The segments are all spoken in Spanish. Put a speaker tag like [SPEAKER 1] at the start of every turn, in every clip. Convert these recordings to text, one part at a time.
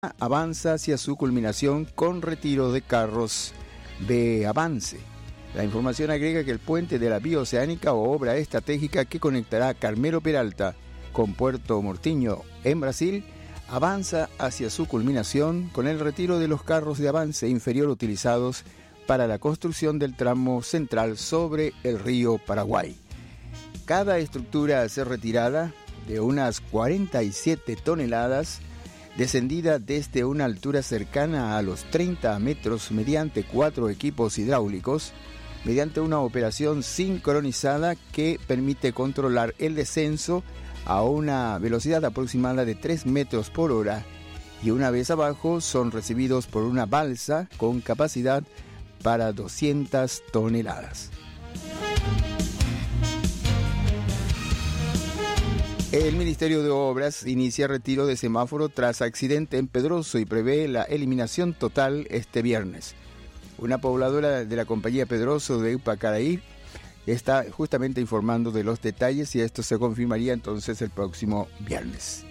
[SPEAKER 1] avanza hacia su culminación con retiro de carros de avance. La información agrega que el puente de la Vía Oceánica, o obra estratégica que conectará Carmelo Peralta con Puerto Mortinho en Brasil, avanza hacia su culminación con el retiro de los carros de avance inferior utilizados para la construcción del tramo central sobre el río Paraguay. Cada estructura a ser retirada, de unas 47 toneladas, descendida desde una altura cercana a los 30 metros mediante 4 equipos hidráulicos, mediante una operación sincronizada que permite controlar el descenso a una velocidad aproximada de 3 metros por hora, y una vez abajo son recibidos por una balsa con capacidad para 200 toneladas. El Ministerio de Obras inicia retiro de semáforo tras accidente en Pedroso y prevé la eliminación total este viernes. Una pobladora de la compañía Pedroso de Upacaraí está justamente informando de los detalles y esto se confirmaría entonces el próximo viernes.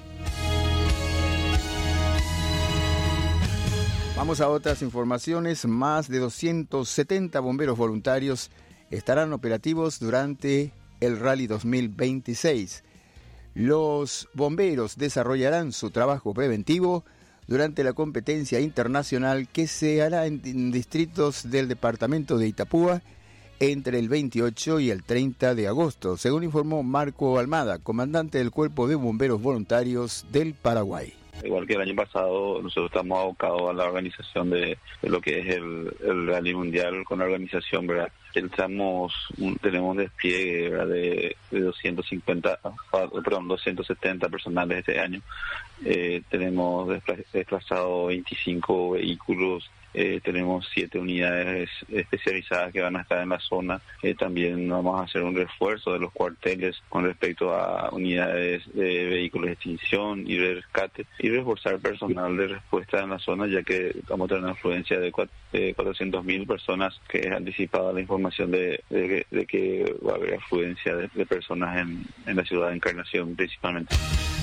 [SPEAKER 1] Vamos a otras informaciones. Más de 270 bomberos voluntarios estarán operativos durante el Rally 2026. Los bomberos desarrollarán su trabajo preventivo durante la competencia internacional que se hará en distritos del departamento de Itapúa entre el 28 y el 30 de agosto, según informó Marco Almada, comandante del Cuerpo de Bomberos Voluntarios del Paraguay.
[SPEAKER 2] Igual que el año pasado, nosotros estamos abocados a la organización de lo que es el Rally Mundial con la organización, ¿verdad? Tenemos un despliegue, ¿verdad? de 270 personales este año. Tenemos desplazado 25 vehículos. Tenemos 7 unidades especializadas que van a estar en la zona. También vamos a hacer un refuerzo de los cuarteles con respecto a unidades de vehículos de extinción y de rescate, y reforzar personal de respuesta en la zona, ya que vamos a tener una afluencia de 400.000 personas, que es anticipada la información de que va a haber afluencia de personas en la ciudad de Encarnación principalmente.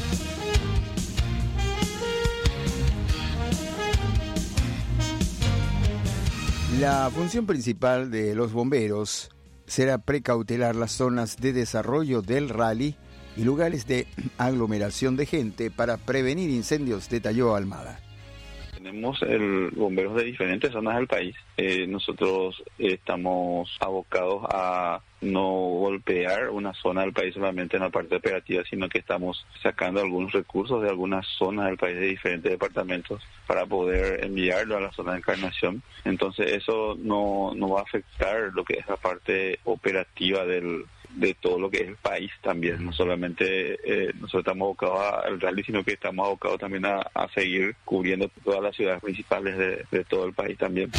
[SPEAKER 1] La función principal de los bomberos será precautelar las zonas de desarrollo del rally y lugares de aglomeración de gente para prevenir incendios, detalló Almada.
[SPEAKER 2] Tenemos bomberos de diferentes zonas del país. Nosotros estamos abocados a no golpear una zona del país solamente en la parte operativa, sino que estamos sacando algunos recursos de algunas zonas del país de diferentes departamentos para poder enviarlo a la zona de Encarnación. Entonces eso no va a afectar lo que es la parte operativa de todo lo que es el país también. No solamente nosotros estamos abocados al rally, sino que estamos abocados también a seguir cubriendo todas las ciudades principales de todo el país también.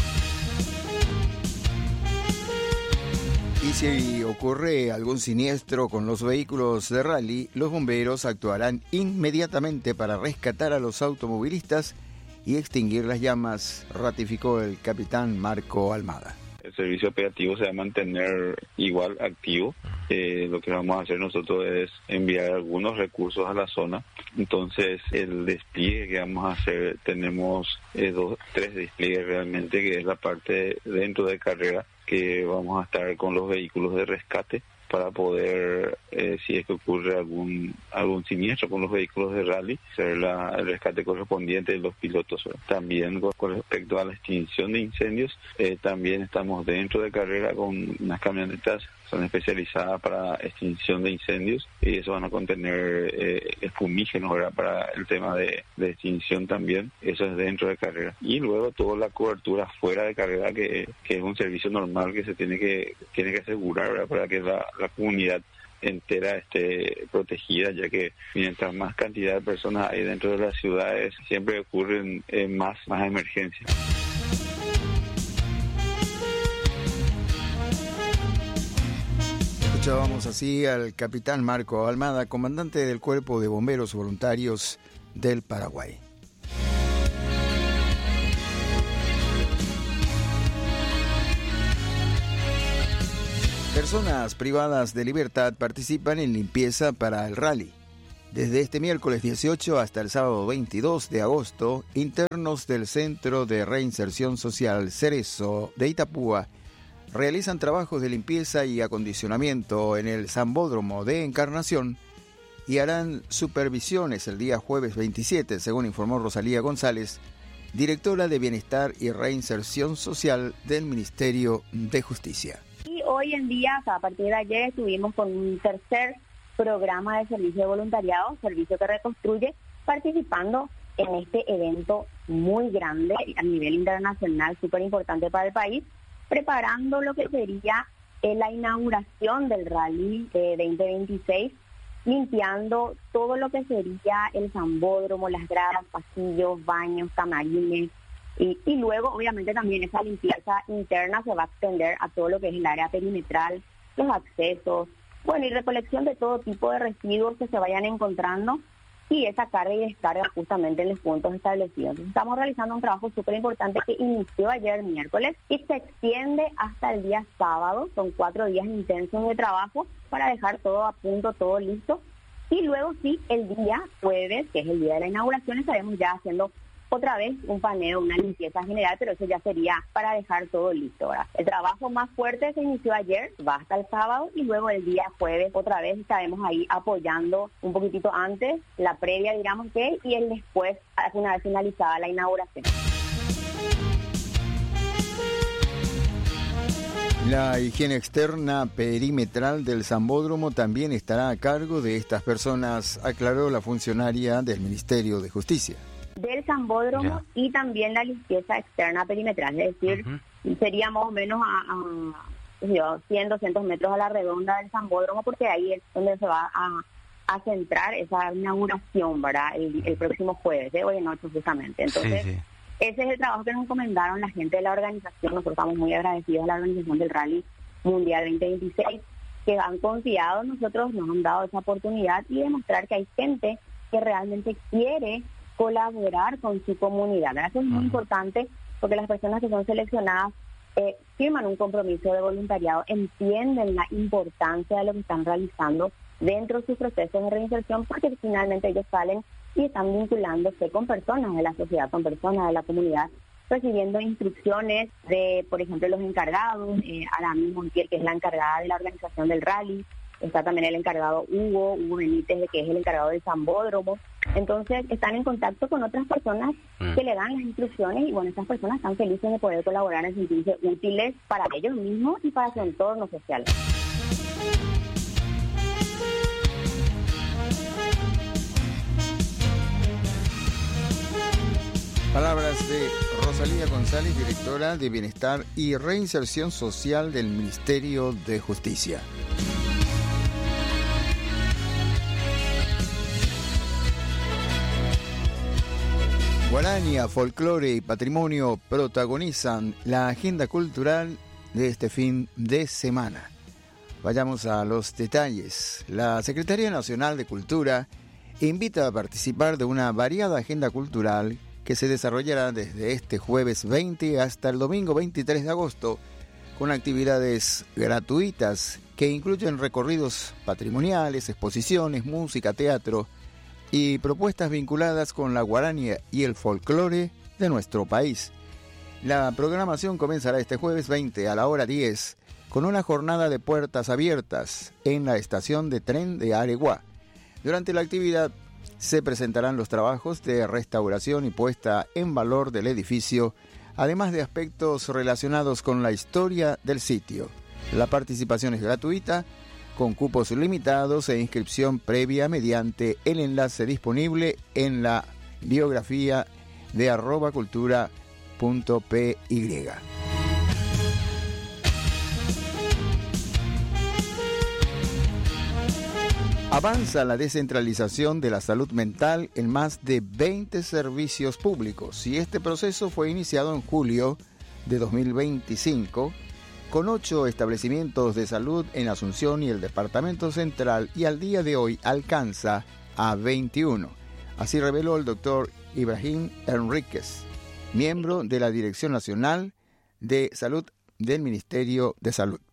[SPEAKER 1] Y si ocurre algún siniestro con los vehículos de rally, los bomberos actuarán inmediatamente para rescatar a los automovilistas y extinguir las llamas, ratificó el capitán Marco Almada.
[SPEAKER 2] El servicio operativo se va a mantener igual activo. Lo que vamos a hacer nosotros es enviar algunos recursos a la zona. Entonces el despliegue que vamos a hacer, tenemos 3 despliegues realmente, que es la parte dentro de carrera, que vamos a estar con los vehículos de rescate para poder, si es que ocurre algún siniestro con los vehículos de rally, hacer el rescate correspondiente de los pilotos. También con respecto a la extinción de incendios, también estamos dentro de carrera con unas camionetas, son especializadas para extinción de incendios, y eso van a contener espumígenos, ¿verdad? Para el tema de extinción también. Eso es dentro de carrera. Y luego toda la cobertura fuera de carrera, que es un servicio normal que se tiene que asegurar, ¿verdad? Para que la comunidad entera esté protegida, ya que mientras más cantidad de personas hay dentro de las ciudades, siempre ocurren más emergencias.
[SPEAKER 1] Escuchábamos así al capitán Marco Almada, comandante del Cuerpo de Bomberos Voluntarios del Paraguay. Personas privadas de libertad participan en limpieza para el rally. Desde este miércoles 18 hasta el sábado 22 de agosto, internos del Centro de Reinserción Social Cerezo de Itapúa realizan trabajos de limpieza y acondicionamiento en el Sambódromo de Encarnación y harán supervisiones el día jueves 27, según informó Rosalía González, directora de Bienestar y Reinserción Social del Ministerio de Justicia.
[SPEAKER 3] Y hoy en día, a partir de ayer, estuvimos con un tercer programa de servicio de voluntariado, servicio que reconstruye, participando en este evento muy grande a nivel internacional, súper importante para el país, preparando lo que sería la inauguración del rally de 2026, limpiando todo lo que sería el Sambódromo, las gradas, pasillos, baños, camarines, y luego obviamente también esa limpieza interna se va a extender a todo lo que es el área perimetral, los accesos, bueno, y recolección de todo tipo de residuos que se vayan encontrando y esa carga y descarga justamente en los puntos establecidos. Entonces, estamos realizando un trabajo súper importante que inició ayer miércoles y se extiende hasta el día sábado. Son 4 días intensos de trabajo para dejar todo a punto, todo listo. Y luego sí, el día jueves, que es el día de la inauguración, estaremos ya haciendo otra vez un paneo, una limpieza general, pero eso ya sería para dejar todo listo, ¿verdad? El trabajo más fuerte se inició ayer, va hasta el sábado, y luego el día jueves otra vez estaremos ahí apoyando un poquitito antes, la previa, digamos que, y el después, una vez finalizada la inauguración.
[SPEAKER 1] La higiene externa perimetral del Sambódromo también estará a cargo de estas personas, aclaró la funcionaria del Ministerio de Justicia.
[SPEAKER 3] Del Sambódromo y también la limpieza externa perimetral, es decir, sería más o menos a 100, 200 metros a la redonda del Sambódromo, porque ahí es donde se va a centrar esa inauguración, ¿verdad? El próximo jueves, de hoy en noche justamente. Entonces, ese es el trabajo que nos encomendaron la gente de la organización. Nosotros estamos muy agradecidos a la organización del Rally Mundial 2026, que han confiado en nosotros, nos han dado esa oportunidad y demostrar que hay gente que realmente quiere colaborar con su comunidad. Eso es muy importante porque las personas que son seleccionadas firman un compromiso de voluntariado, entienden la importancia de lo que están realizando dentro de sus procesos de reinserción, porque finalmente ellos salen y están vinculándose con personas de la sociedad, con personas de la comunidad, recibiendo instrucciones de, por ejemplo, los encargados, Aramis Montiel, que es la encargada de la organización del rally. Está también el encargado Hugo Benítez, que es el encargado del Sambódromo. Entonces están en contacto con otras personas que le dan las instrucciones y bueno, estas personas están felices de poder colaborar, en sentirse útiles para ellos mismos y para su entorno social.
[SPEAKER 1] Palabras de Rosalía González, directora de Bienestar y Reinserción Social del Ministerio de Justicia. Guarania, folclore y patrimonio protagonizan la agenda cultural de este fin de semana. Vayamos a los detalles. La Secretaría Nacional de Cultura invita a participar de una variada agenda cultural que se desarrollará desde este jueves 20 hasta el domingo 23 de agosto, con actividades gratuitas que incluyen recorridos patrimoniales, exposiciones, música, teatro y propuestas vinculadas con la guarania y el folclore de nuestro país. La programación comenzará este jueves 20 a la hora 10 con una jornada de puertas abiertas en la estación de tren de Areguá. Durante la actividad se presentarán los trabajos de restauración y puesta en valor del edificio, además de aspectos relacionados con la historia del sitio. La participación es gratuita, con cupos limitados e inscripción previa mediante el enlace disponible en la biografía de @cultura.py. Avanza la descentralización de la salud mental en más de 20 servicios públicos y este proceso fue iniciado en julio de 2025 con 8 establecimientos de salud en Asunción y el Departamento Central, y al día de hoy alcanza a 21. Así reveló el doctor Ibrahim Enríquez, miembro de la Dirección Nacional de Salud del Ministerio de Salud.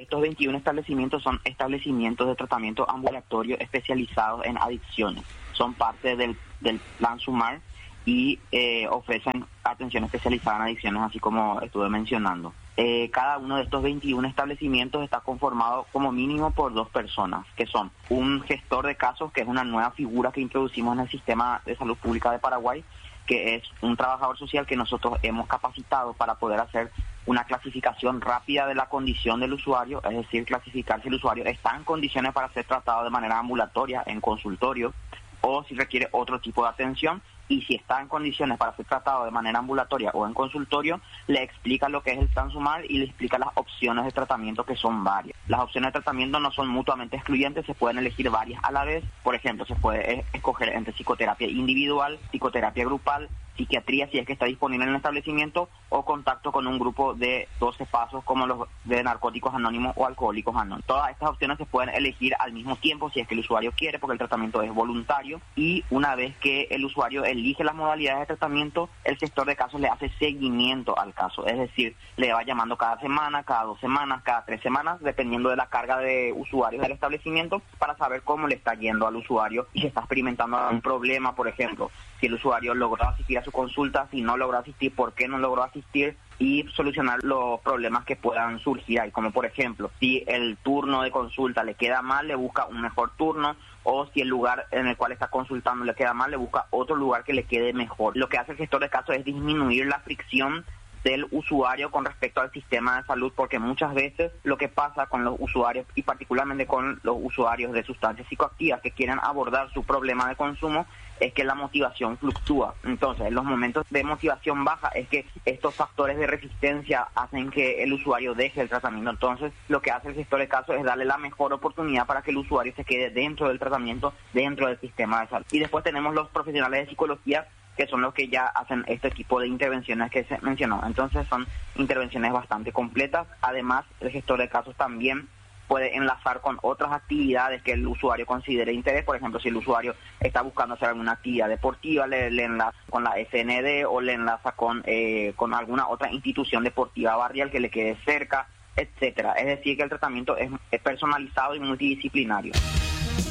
[SPEAKER 4] Estos 21 establecimientos son establecimientos de tratamiento ambulatorio especializados en adicciones. Son parte del Plan SUMAR y ofrecen atención especializada en adicciones, así como estuve mencionando. Cada uno de estos 21 establecimientos está conformado como mínimo por 2 personas, que son un gestor de casos, que es una nueva figura que introducimos en el sistema de salud pública de Paraguay, que es un trabajador social que nosotros hemos capacitado para poder hacer una clasificación rápida de la condición del usuario, es decir, clasificar si el usuario está en condiciones para ser tratado de manera ambulatoria, en consultorio, o si requiere otro tipo de atención. Y si está en condiciones para ser tratado de manera ambulatoria o en consultorio, le explica lo que es el Plan SUMAR y le explica las opciones de tratamiento, que son varias. Las opciones de tratamiento no son mutuamente excluyentes, se pueden elegir varias a la vez. Por ejemplo, se puede escoger entre psicoterapia individual, psicoterapia grupal, psiquiatría si es que está disponible en el establecimiento, o contacto con un grupo de 12 pasos como los de narcóticos anónimos o alcohólicos anónimos. Todas estas opciones se pueden elegir al mismo tiempo si es que el usuario quiere, porque el tratamiento es voluntario, y una vez que el usuario elige las modalidades de tratamiento, el gestor de casos le hace seguimiento al caso, es decir, le va llamando cada semana, cada 2 semanas, cada 3 semanas, dependiendo de la carga de usuarios del establecimiento, para saber cómo le está yendo al usuario y si está experimentando algún problema. Por ejemplo, si el usuario logró asistir a su consulta, si no logró asistir, por qué no logró asistir, y solucionar los problemas que puedan surgir ahí, como por ejemplo, si el turno de consulta le queda mal, le busca un mejor turno, o si el lugar en el cual está consultando le queda mal, le busca otro lugar que le quede mejor. Lo que hace el gestor de casos es disminuir la fricción del usuario con respecto al sistema de salud, porque muchas veces lo que pasa con los usuarios, y particularmente con los usuarios de sustancias psicoactivas que quieren abordar su problema de consumo, es que la motivación fluctúa. Entonces, en los momentos de motivación baja es que estos factores de resistencia hacen que el usuario deje el tratamiento. Entonces, lo que hace el gestor de casos es darle la mejor oportunidad para que el usuario se quede dentro del tratamiento, dentro del sistema de salud. Y después tenemos los profesionales de psicología, que son los que ya hacen este tipo de intervenciones que se mencionó. Entonces, son intervenciones bastante completas. Además, el gestor de casos también puede enlazar con otras actividades que el usuario considere interés. Por ejemplo, si el usuario está buscando hacer alguna actividad deportiva, le enlaza con la FND, o le enlaza con alguna otra institución deportiva barrial que le quede cerca, etcétera. Es decir, que el tratamiento es personalizado y multidisciplinario.